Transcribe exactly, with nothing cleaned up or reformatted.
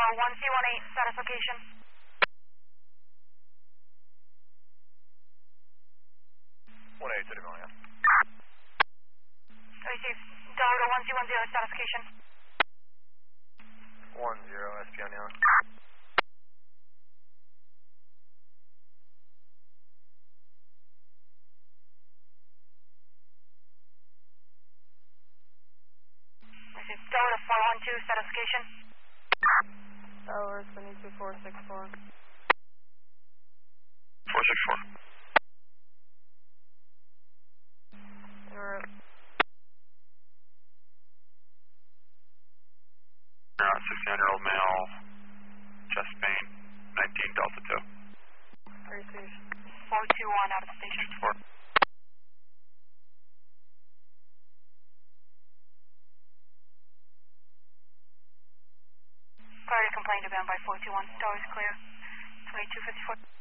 one C one eight, status location. one eight, City Valley, yeah. Receive. Delta one C one zero, status location. one zero, S P on Yellow. Receive. Delta four one two, status location. Tower seventy two four six four. four six four. You're sixteen-year-old male, chest pain, nineteen Delta two. receive. four two one, out of station. four. Already complained about by four two one. Tower is clear. twenty-two fifty-four.